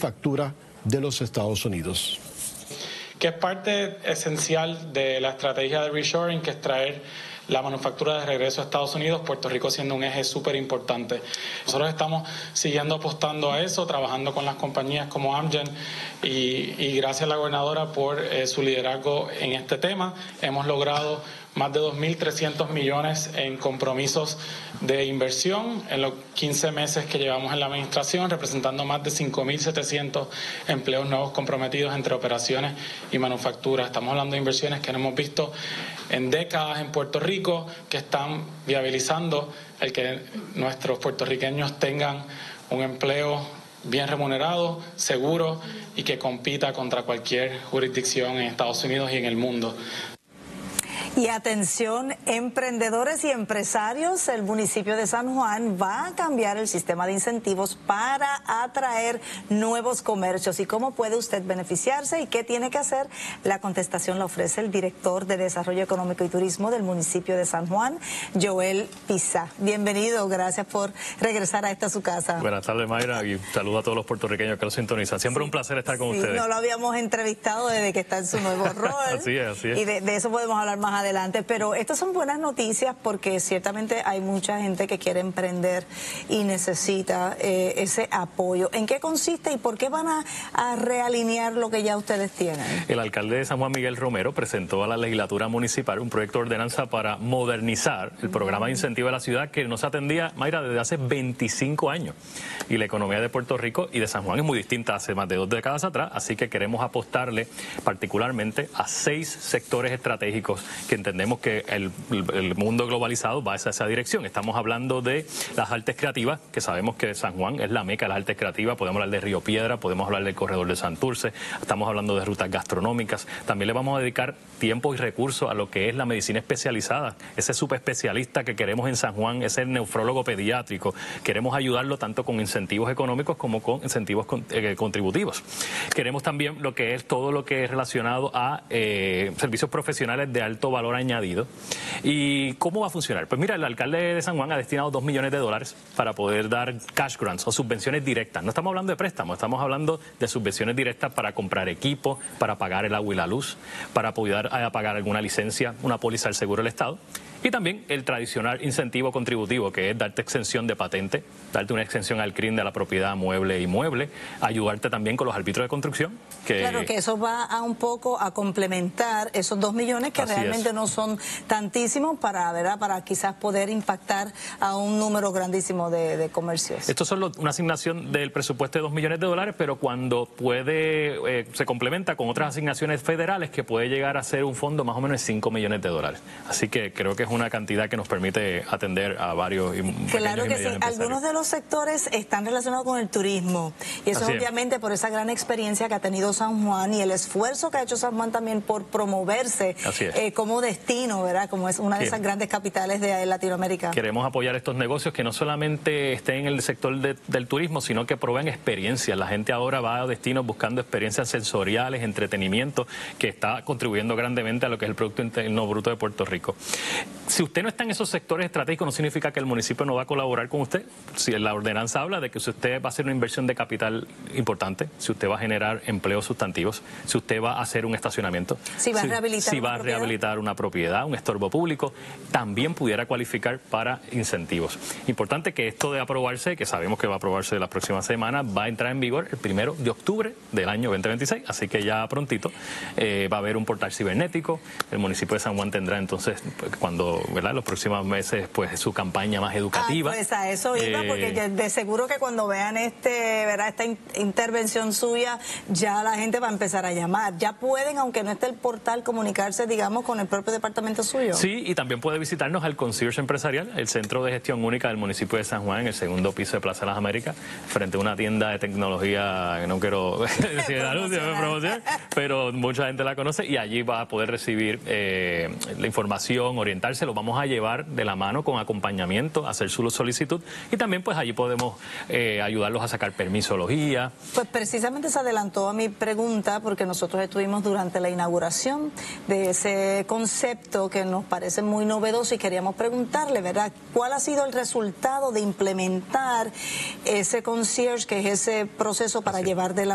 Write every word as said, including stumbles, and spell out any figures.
manufactura de los Estados Unidos. Que es parte esencial de la estrategia de reshoring, que es traer la manufactura de regreso a Estados Unidos, Puerto Rico siendo un eje súper importante. Nosotros estamos siguiendo apostando a eso, trabajando con las compañías como Amgen y, y gracias a la gobernadora por eh, su liderazgo en este tema. Hemos logrado más de dos mil trescientos millones en compromisos de inversión en los quince meses que llevamos en la administración, representando más de cinco mil setecientos empleos nuevos comprometidos entre operaciones y manufactura. Estamos hablando de inversiones que no hemos visto en décadas en Puerto Rico, que están viabilizando el que nuestros puertorriqueños tengan un empleo bien remunerado, seguro y que compita contra cualquier jurisdicción en Estados Unidos y en el mundo. Y atención, emprendedores y empresarios, el municipio de San Juan va a cambiar el sistema de incentivos para atraer nuevos comercios. ¿Y cómo puede usted beneficiarse y qué tiene que hacer? La contestación la ofrece el director de Desarrollo Económico y Turismo del municipio de San Juan, Joel Pizá. Bienvenido, gracias por regresar a esta su casa. Buenas tardes, Mayra, y saludo a todos los puertorriqueños que lo sintonizan. Siempre sí, un placer estar con sí, ustedes. No lo habíamos entrevistado desde que está en su nuevo rol. Así es, así es. Y de, de eso podemos hablar más adelante. Adelante, pero estas son buenas noticias porque ciertamente hay mucha gente que quiere emprender y necesita eh, ese apoyo. ¿En qué consiste y por qué van a, a realinear lo que ya ustedes tienen? El alcalde de San Juan, Miguel Romero, presentó a la legislatura municipal un proyecto de ordenanza para modernizar el programa de incentivo de la ciudad que no se atendía, Mayra, desde hace veinticinco años. Y la economía de Puerto Rico y de San Juan es muy distinta hace más de dos décadas atrás, así que queremos apostarle particularmente a seis sectores estratégicos que entendemos que el, el mundo globalizado va hacia esa dirección. Estamos hablando de las artes creativas, que sabemos que San Juan es la meca de las artes creativas. Podemos hablar de Río Piedra, podemos hablar del corredor de Santurce, estamos hablando de rutas gastronómicas. También le vamos a dedicar tiempo y recursos a lo que es la medicina especializada, ese subespecialista que queremos en San Juan, ese nefrólogo pediátrico. Queremos ayudarlo tanto con incentivos económicos como con incentivos con, eh, contributivos. Queremos también lo que es todo lo que es relacionado a eh, servicios profesionales de alto valor añadido. ¿Y cómo va a funcionar? Pues mira, el alcalde de San Juan ha destinado dos millones de dólares para poder dar cash grants o subvenciones directas. No estamos hablando de préstamos, estamos hablando de subvenciones directas para comprar equipo, para pagar el agua y la luz, para poder a pagar alguna licencia, una póliza al seguro del Estado. Y también el tradicional incentivo contributivo, que es darte exención de patente, darte una exención al C R I M de la propiedad mueble e inmueble, ayudarte también con los árbitros de construcción. Que... Claro, que eso va a un poco a complementar esos dos millones que Así realmente es. no son tantísimos para, ¿verdad? Para quizás poder impactar a un número grandísimo de, de comercios. Esto es solo una asignación del presupuesto de dos millones de dólares, pero cuando puede, eh, se complementa con otras asignaciones federales que puede llegar a ser un fondo más o menos de cinco millones de dólares. Así que creo que es una cantidad que nos permite atender a varios y Claro que sí. Algunos de los sectores están relacionados con el turismo y eso Así es obviamente por esa gran experiencia que ha tenido San Juan y el esfuerzo que ha hecho San Juan también por promoverse eh, como destino, ¿verdad? Como es una de esas grandes capitales de Latinoamérica. Queremos apoyar estos negocios que no solamente estén en el sector de, del turismo, sino que proveen experiencias. La gente ahora va a destinos buscando experiencias sensoriales, entretenimiento, que está contribuyendo grandemente a lo que es el Producto Interno Bruto de Puerto Rico. Si usted no está en esos sectores estratégicos, no significa que el municipio no va a colaborar con usted. Si la ordenanza habla de que si usted va a hacer una inversión de capital importante, si usted va a generar empleos sustantivos, si usted va a hacer un estacionamiento, si va a rehabilitar, si, si va a rehabilitar una propiedad, un estorbo público, también pudiera cualificar para incentivos. Importante que esto de aprobarse, que sabemos que va a aprobarse la próxima semana, va a entrar en vigor el primero de octubre del año veinte veintiséis, así que ya prontito eh, va a haber un portal cibernético. El municipio de San Juan tendrá entonces, cuando, ¿verdad?, los próximos meses, pues su campaña más educativa. Ah, pues a eso iba, eh, porque de seguro que cuando vean este, ¿verdad?, esta in intervención suya, ya la gente va a empezar a llamar. Ya pueden, aunque no esté el portal, comunicarse, digamos, con el propio departamento suyo. Sí, y también puede visitarnos al Concierge Empresarial, el Centro de Gestión Única del municipio de San Juan, en el segundo piso de Plaza de las Américas, frente a una tienda de tecnología que no quiero decir el anuncio, promoción, pero mucha gente la conoce, y allí va a poder recibir eh, la información, orientarse. Lo vamos a llevar de la mano con acompañamiento, hacer su solicitud, y también pues allí podemos eh, ayudarlos a sacar permisología. Pues precisamente se adelantó a mi pregunta, porque nosotros estuvimos durante la inauguración de ese concepto que nos parece muy novedoso y queríamos preguntarle, ¿verdad?, ¿cuál ha sido el resultado de implementar ese concierge, que es ese proceso para Así. llevar de la